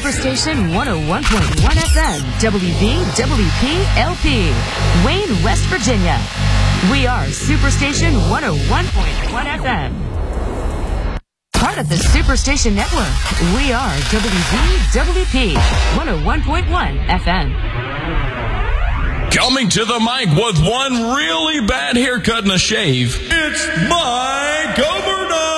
Superstation 101.1 FM, WVWP-LP, Wayne, West Virginia. We are Superstation 101.1 FM. Part of the Superstation Network, we are WVWP 101.1 FM. Coming to the mic with one really bad haircut and a shave, it's Mike Overdose.